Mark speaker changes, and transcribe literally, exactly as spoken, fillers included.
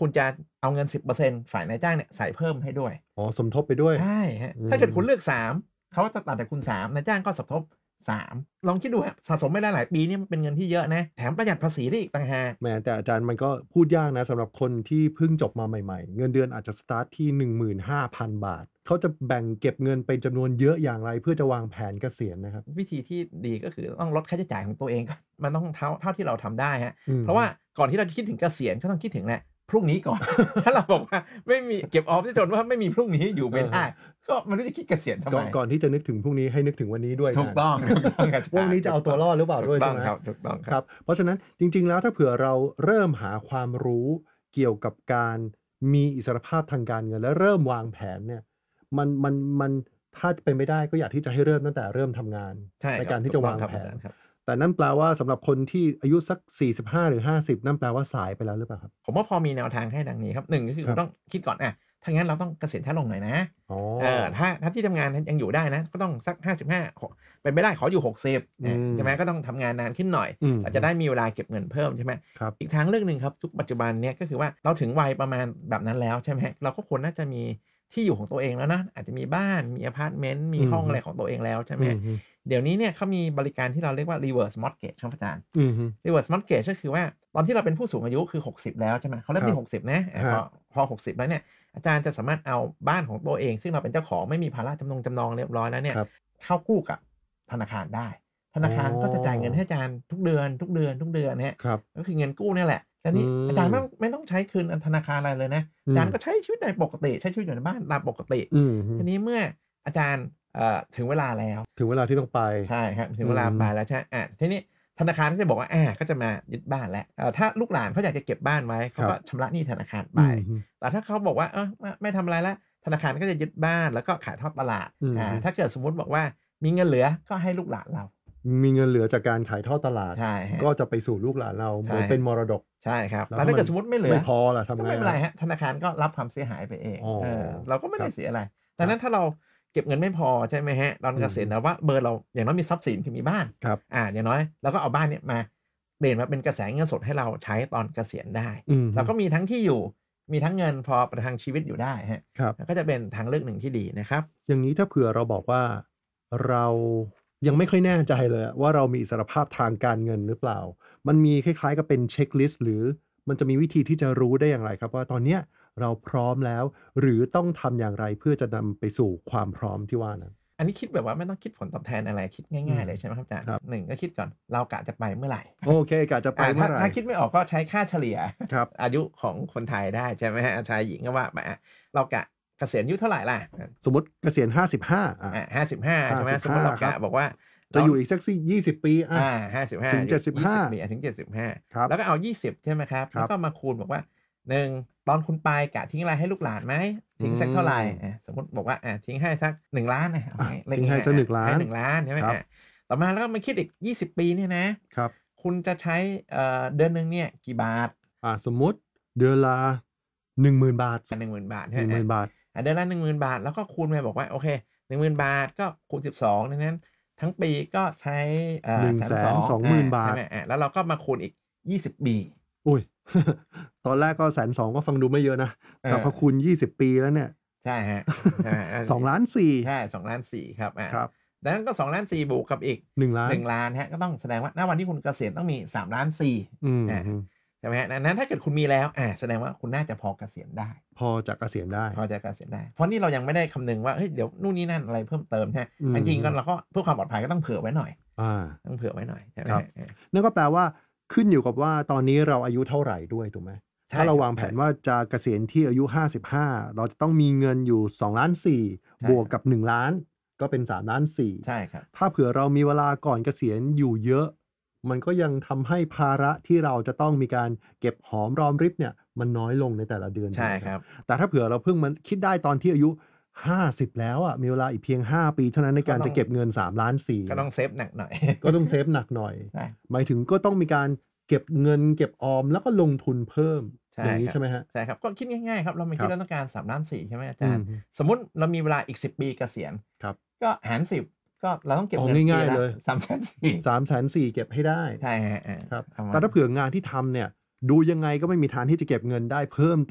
Speaker 1: คุณจะเอาเงิน สิบเปอร์เซ็นต์ ฝ่ายนายจ้างเนี่ยใส่เพิ่มให้ด้วย
Speaker 2: อ๋อสมทบไปด้วย
Speaker 1: ใช่ฮะถ้าเกิดคุณเลือกสามเขาจะตัดจากคุณสามนายจ้างก็สมทบสามลองคิดดูฮะสะสมไม่ได้หลายปีนี่มันเป็นเงินที่เยอะนะแถมประหยัดภาษีได้อีกต่างหาก
Speaker 2: แม้แต่อาจารย์มันก็พูดยากนะสำหรับคนที่เพิ่งจบมาใหม่ๆเงินเดือนอาจจะสตาร์ทที่ หนึ่งหมื่นห้าพัน บาทเขาจะแบ่งเก็บเงินเป็นจำนวนเยอะอย่างไรเพื่อจะวางแผนเกษียณนะครับ
Speaker 1: วิธีที่ดีก็คือต้องลดค่าใช้จ่ายของตัวเองมันต้องเท่าเท่าที่เราทำได้ฮะเพราะว่าก่อนที่เราจะคิดถึงเกษียณก็ต้องคิดถึงแหละพรุ่งนี้ก่อน ถ้าเราบอกว่าไม่มีเก็บออมที่จนว่าไม่มีพรุ่งนี้อยู่ไม่ได้ก็มันไม่รู้จะคิดเกษียณทำไม
Speaker 2: ก่อนที่จะนึกถึงพรุ่งนี้ให้นึกถึงวันนี้ด้วย
Speaker 1: ถูกต้อง
Speaker 2: พรุ่งนี้จะเอาตัวรอดหรือเปล่าด้วยใช่ไหม
Speaker 1: ครับถูกต้อง
Speaker 2: ครับเพราะฉะนั้นจริงๆแล้วถ้าเผื่อเราเริ่มหาความรู้เกี่ยวกับการมีอิสรภาพทางการเงินและเริ่มวางแผนเนี่ยมันมันมันถ้าเป็นไม่ได้ก็อยากที่จะให้เริ่มตั้งแต่เริ่มทำงานในการที่จะวางแผนแต่นั่นแปลว่าสำหรับคนที่อายุสักสี่สิบห้าหรือห้าสิบนั่นแปลว่าสายไปแล้วหรือเปล่าครับ
Speaker 1: ผมว่าพอมีแนวทางให้ดังนี้ครับหนึ่งก็คือต้องคิดก่อนอ่ะถ้างั้นเราต้องเกษียณช้าลงหน่อยนะเออถ้าถ้าที่ทำงานยังอยู่ได้นะก็ต้องสักห้าสิบห้าเป็นไม่ได้ขออยู่หกสิบใช่ไหมก็ต้องทำงานนานขึ้นหน่อยเราจะได้มีเวลาเก็บเงินเพิ่มใช่ไหมอีกทางเรื่องหนึ่งครับทุกปัจจุบันเนี้ยก็คือว่าเราถึงวัยประมาณแบบนั้นแล้วใช่ไหมเราก็ควรน่าจะมีที่อยู่ของตัวเองแล้วนะอาจจะมีบ้านมีอพาร์ตเมนต์มีห้องอะไรของตัวเองแล้วใช่ไหมเดี๋ยวนี้เนี่ยเขามีบริการที่เราเรียกว่า reverse mortgage ครับอาจารย์ reverse mortgage ก็คือว่าตอนที่เราเป็นผู้สูงอายุคือหกสิบแล้วใช่ไหมเขาเริ่มที่หกสิบนะพอพอหกสิบแล้วเนี่ยอาจารย์จะสามารถเอาบ้านของตัวเองซึ่งเราเป็นเจ้าของไม่มีภาระจำนงจำนองเรียบร้อยแล้วเนี่ยเข้ากู้กับธนาคารได้ธนาคารก็จะจ่ายเงินให้อาจารย์ทุกเดือนทุกเดือนทุกเดือนเนี่ยก็คือเงินกู้นี่แหละแล้วนี่อาจารย์ไม่ไม่ต้องใช้คืนธนาคารอะไรเลยนะอาจารย์ก็ใช้ชีวิตในปกติใช้ชีวิตอยู่ในบ้านตามปกติทีนี้เมื่ออาจารย์ถึงเวลาแล้ว
Speaker 2: ถึงเวลาที่ต้องไป
Speaker 1: ใช่ครับถึงเวลาไปแล้วใช่อ่ะทีนี้ธนาคารก็จะบอกว่าอ่าก็จะมายึดบ้านแล้วถ้าลูกหลานเขาอยากจะเก็บบ้านไว้เขาก็ชำระหนี้ธนาคารไปแต่ถ้าเขาบอกว่าเออไม่ทำอะไรแล้วธนาคารก็จะยึดบ้านแล้วก็ขายทอดตลาดอ่าถ้าเกิดสมมุติบอกว่ามีเงินเหลือก็ให้ลูกหลานเรา
Speaker 2: มีเงินเหลือจากการขายทอดตลาดก็จะไปสู่ลูกหลานเราเหมือนเป็นมรดก
Speaker 1: ใช่ครับแต่ถ้าเกิดสมมติไม่เหลือ
Speaker 2: ไม่พอล่ะทำไง
Speaker 1: ก็ไม่เป็นไรฮะธนาคารก็รับความเสียหายไปเองเออเราก็ไม่ได้เสียอะไรดังนั้นถ้าเราเก็บเงินไม่พอใช่ไหมฮะตอนเกษียณแต่ว่าเบอร์เราอย่างน้อยมีทรัพย์สินคือมีบ้านอ่าอย่างน้อยเราก็เอาบ้านเนี้ยมาเปลี่ยนมาเป็นกระแสเงินสดให้เราใช้ตอนเกษียณได้เราก็มีทั้งที่อยู่มีทั้งเงินพอประทังชีวิตอยู่ได้ฮะก็จะเป็นทางเลือกหนึ่งที่ดีนะครับ
Speaker 2: อย่างนี้ถ้าเผื่อเราบอกว่าเรายังไม่ค่อยแน่ใจเลยว่าเรามีอิสรภาพทางการเงินหรือเปล่ามันมีคล้ายๆกับเป็นเช็คลิสต์หรือมันจะมีวิธีที่จะรู้ได้อย่างไรครับว่าตอนเนี้ยเราพร้อมแล้วหรือต้องทำอย่างไรเพื่อจะนำไปสู่ความพร้อมที่ว่านั้น
Speaker 1: อันนี้คิดแบบว่าไม่ต้องคิดผลตอบแทนอะไรคิดง่ายๆเลยใช่ไหมครับอาจารย์หนึ่งก็คิดก่อนเรากะจะไปเมื่อไหร่
Speaker 2: โอเคกะจะไปเมื่อไหร่
Speaker 1: ถ้าคิดไม่ออกก็ใช้ค่าเฉลี่ยอายุของคนไทยได้ใช่ไหมฮะชายหญิงก็ว่าไปเรากะเกษียณอายุเท่าไหร่ล่ะ
Speaker 2: สมมติเกษียณห้าสิบห้าอ่า
Speaker 1: ห้าสิบห้าใช่ไหมสมมติเรากะบอกว่า
Speaker 2: จะอยู่อีกสักยี่สิบปีอ่
Speaker 1: าห้าสิบห้า
Speaker 2: ถึงเจ็ดสิบห้า
Speaker 1: ถึงเจ็ดสิบห้าแล้วก็เอายี่สิบใช่ไหมครับแล้วก็มาคูณบอกว่าหนึ่งตอนคุณไปกะทิ้งอะไรให้ลูกหลานไหมทิ้งสักเท่าไหร่สมมติบอกว่าทิ้งให้สักหนึ่งล้านนะ
Speaker 2: ทิ้งให้สักหนึ่งล้าน
Speaker 1: ให้หนึ่งล้านใช่ไหมต่อมาแล้วก็มาคิดอีกยี่สิบปีเนี่ยนะครับคุณจะใช้เดือนนึงเนี่ยกี่บาท
Speaker 2: อ่าสมมุติเดือนละหนึ่งหมื่นบาท
Speaker 1: หนึ่งหมื่นบาท
Speaker 2: หนึ่งหมื่นบาท
Speaker 1: เดือนละหนึ่งหมื่นบาทแล้วก็คูณไปบอกว่าโอเคหนึ่งหมื่นบาทก็คูณสิบสองดังนั้นทั้งปีก็ใช้
Speaker 2: หนึ่งแสนสองหมื่นบาท
Speaker 1: แล้วเราก็มาคูณอีกยี่สิบปี
Speaker 2: อุ้ย ตอนแรกก็แสนสองก็ฟังดูไม่เยอะนะแต่พอคูณยี่สิบปีแล้วเนี่ย
Speaker 1: ใช่ฮะ
Speaker 2: สองล้านสี่
Speaker 1: ใช่สองล้านสี่ครับอ่าครับดังนั้นก็สองล้านสี่บวกกับอีก
Speaker 2: หนึ่งล้าน
Speaker 1: หนึ่งล้านฮะก็ต้องแสดงว่าณวันที่คุณเกษียณต้องมีสามล้านสี่อ่าใช่ไหมฮะดังนั้นถ้าเกิดคุณมีแล้วอ่าแสดงว่าคุณน่าจะพอเกษียณได้
Speaker 2: พอจะเกษียณได้
Speaker 1: พอจะเกษียณได้เพราะนี่เรายังไม่ได้คำนึงว่าเฮ้ยเดี๋ยวนู่นนี่นั่นอะไรเพิ่มเติมใช่จริงๆก็เราก็เพื่อความปลอดภัยก็ต้องเผื่อไว้หน่อย
Speaker 2: อ่า
Speaker 1: ต้องเผื่อไว้หน่อยใช่ไหมครับ
Speaker 2: นั่นก็แปลว่าขึ้นอยู่กับว่าตอนนี้เราอายุเท่าไหร่ด้วยถูกไหมถ้าเราวางแผนว่าจะเกษียณที่อายุห้าสิบห้าเราจะต้องมีเงินอยู่สองล้านสี่บวกกับหนึ่งล้านก็เป็นสามล้านสี่
Speaker 1: ใช่ครับ
Speaker 2: ถ้าเผื่อเรามีเวลาก่อนเกษียณอยู่เยอะมันก็ยังทำให้ภาระที่เราจะต้องมีการเก็บหอมรอมริบเนี่ยมันน้อยลงในแต่ละเดือน
Speaker 1: ใช่ครับ
Speaker 2: แต่ถ้าเผื่อเราเพิ่งมันคิดได้ตอนที่อายุห้าสิบแล้วอ่ะมีเวลาอีกเพียงห้าปีเท่านั้นในการจะเก็บเงินสามล้านสี่
Speaker 1: ก็ต้องเซฟหนักหน่อย
Speaker 2: ก็ต้องเซฟหนักหน่อยหมายถึงก็ต้องมีการเก็บเงินเก็บออมแล้วก็ลงทุนเพิ่มอย่างนี้ใช่ไหมฮะ
Speaker 1: ใช่ครับก็คิดง่ายๆครับเราไม่คิดแล้วต้องการสามล้านสี่ใช่ไหมอาจารย์สมมุติเรามีเวลาอีกสิบปีเกษียณก็หารสิบก็เราต้องเก็บเงิน
Speaker 2: ง่ายๆเลย
Speaker 1: สามแสนสี่
Speaker 2: สามแสนสี่เก็บให้ได้
Speaker 1: ใช่
Speaker 2: ครับแต่ถ้าเผื่องานที่ทำเนี่ยดูยังไงก็ไม่มีทางที่จะเก็บเงินได้เพิ่ม